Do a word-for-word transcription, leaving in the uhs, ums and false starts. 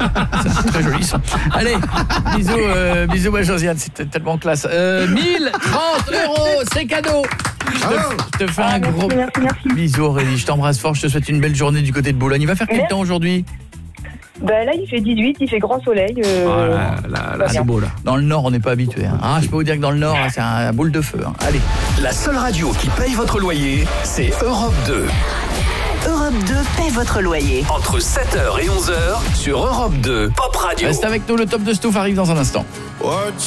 C'est très joli ça. Allez, bisous, euh, bisous à Josiane, c'était tellement classe. Euh, mille trente euros, c'est cadeau. Je te, je te fais Ah, un merci, gros merci, merci. bisou Aurélie, je t'embrasse fort, je te souhaite une belle journée du côté de Boulogne. Il va faire quel Merci. temps aujourd'hui? Bah là, il fait dix-huit, il fait grand soleil. Euh... Oh là là, là, c'est beau là. Dans le Nord, on n'est pas habitué. Hein. Ah, je peux vous dire que dans le Nord, c'est un boule de feu. Hein. Allez. La seule radio qui paye votre loyer, c'est Europe deux. Europe deux paie votre loyer. Entre sept heures et onze heures sur Europe deux. Pop Radio. Reste avec nous, le top de Stouff arrive dans un instant. What